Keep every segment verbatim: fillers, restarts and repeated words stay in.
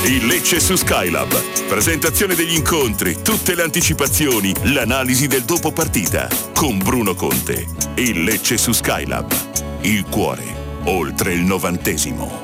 Il Lecce su Skylab. Presentazione degli incontri, tutte le anticipazioni, l'analisi del dopo partita. Con Bruno Conte. Il Lecce su Skylab. Il cuore, oltre il novantesimo.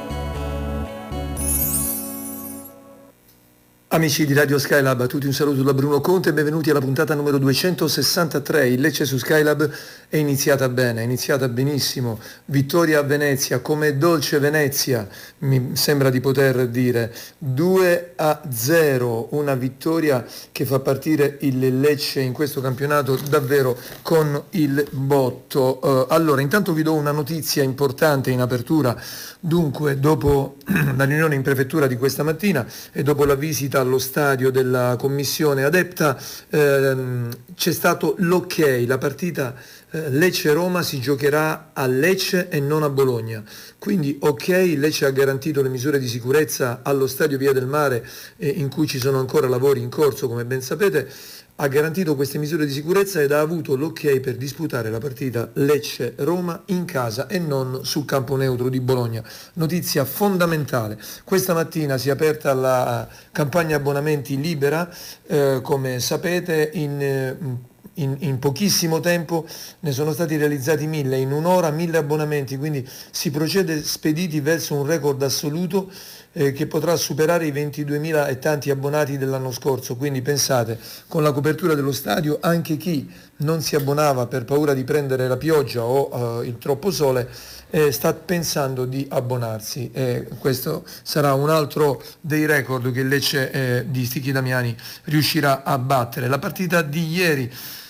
Amici di Radio Skylab, a tutti un saluto da Bruno Conte e benvenuti alla puntata numero duecentosessantatré. Il Lecce su Skylab è iniziata bene, è iniziata benissimo. Vittoria a Venezia, come dolce Venezia, mi sembra di poter dire. due a zero, una vittoria che fa partire il Lecce in questo campionato davvero con il botto. Uh, allora, intanto vi do una notizia importante in apertura. Dunque, dopo la riunione in prefettura di questa mattina e dopo la visita allo stadio della commissione adepta, ehm, c'è stato l'ok, la partita eh, Lecce-Roma si giocherà a Lecce e non a Bologna, quindi ok, Lecce ha garantito le misure di sicurezza allo stadio Via del Mare, eh, in cui ci sono ancora lavori in corso, come ben sapete. Ha garantito queste misure di sicurezza ed ha avuto l'ok per disputare la partita Lecce-Roma in casa e non sul campo neutro di Bologna. Notizia fondamentale. Questa mattina si è aperta la campagna abbonamenti libera, eh, come sapete in... In, in pochissimo tempo ne sono stati realizzati mille, in un'ora mille abbonamenti, quindi si procede spediti verso un record assoluto eh, che potrà superare i ventiduemila e tanti abbonati dell'anno scorso. Quindi pensate, con la copertura dello stadio anche chi non si abbonava per paura di prendere la pioggia o eh, il troppo sole eh, sta pensando di abbonarsi, e questo sarà un altro dei record che il Lecce eh, di Stichi Damiani riuscirà a battere. La partita di ieri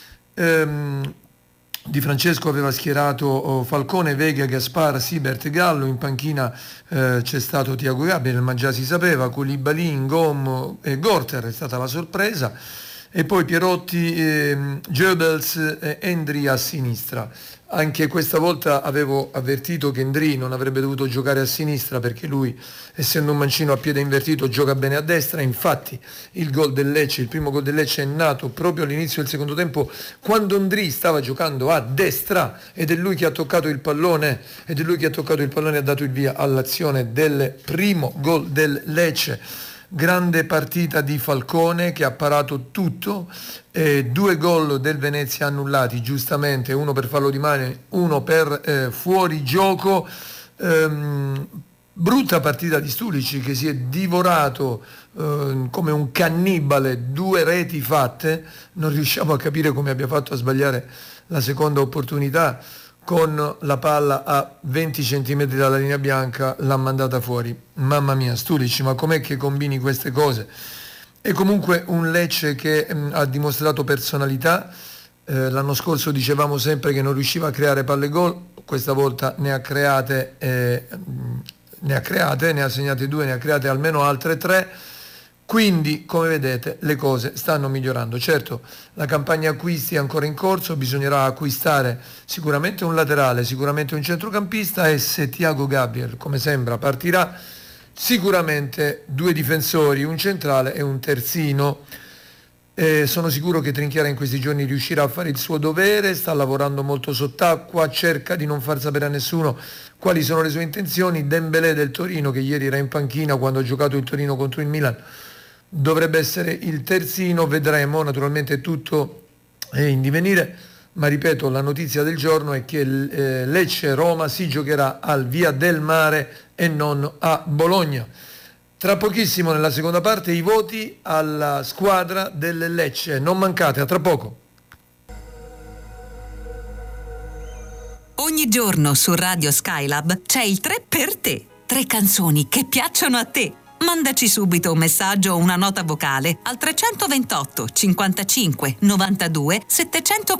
Ehm, Di Francesco aveva schierato oh, Falcone, Vega, Gaspar, Sibert, Gallo. In panchina eh, c'è stato Thiago Gabriel, ma già si sapeva, Koulibaly, Ngom e Gorter è stata la sorpresa, e poi Pierotti, ehm, Goebbels e Endri a sinistra. Anche questa volta avevo avvertito che Endri non avrebbe dovuto giocare a sinistra perché lui, essendo un mancino a piede invertito, gioca bene a destra. Infatti il gol del Lecce, il primo gol del Lecce è nato proprio all'inizio del secondo tempo, quando Endri stava giocando a destra, ed è lui che ha toccato il pallone ed è lui che ha toccato il pallone e ha dato il via all'azione del primo gol del Lecce. Grande partita di Falcone che ha parato tutto, eh, due gol del Venezia annullati giustamente, uno per fallo di mano, uno per eh, fuori gioco. Ehm, brutta partita di Stulici che si è divorato eh, come un cannibale due reti fatte. Non riusciamo a capire come abbia fatto a sbagliare la seconda opportunità. Con la palla a venti centimetri dalla linea bianca l'ha mandata fuori. Mamma mia, Stulic, ma com'è che combini queste cose? E comunque un Lecce che mh, ha dimostrato personalità. Eh, l'anno scorso dicevamo sempre che non riusciva a creare palle gol, questa volta ne ha create, eh, ne ha create, ne ha segnate due, ne ha create almeno altre tre. Quindi, come vedete, le cose stanno migliorando. Certo, la campagna acquisti è ancora in corso, bisognerà acquistare sicuramente un laterale, sicuramente un centrocampista, e se Thiago Gabriel, come sembra, partirà, sicuramente due difensori, un centrale e un terzino. Eh, sono sicuro che Trinchiera in questi giorni riuscirà a fare il suo dovere, sta lavorando molto sott'acqua, cerca di non far sapere a nessuno quali sono le sue intenzioni. Dembélé del Torino, che ieri era in panchina quando ha giocato il Torino contro il Milan, dovrebbe essere il terzino, vedremo, naturalmente tutto è in divenire, ma ripeto, la notizia del giorno è che eh, Lecce-Roma si giocherà al Via del Mare e non a Bologna. Tra pochissimo, nella seconda parte, i voti alla squadra del Lecce, non mancate, a tra poco. Ogni giorno su Radio Skylab c'è il tre per te, tre canzoni che piacciono a te. Mandaci subito un messaggio o una nota vocale al trecentoventotto cinquantacinque novantadue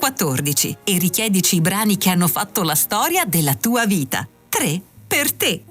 settecentoquattordici e richiedici i brani che hanno fatto la storia della tua vita. tre per te.